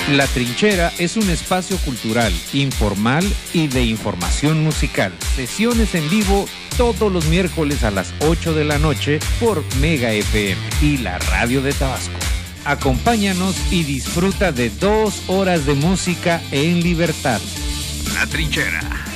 La Trinchera es un espacio cultural, informal y de información musical. Sesiones en vivo todos los miércoles a las 8 de la noche por Mega FM y la Radio de Tabasco. Acompáñanos y disfruta de 2 horas de música en libertad. La Trinchera.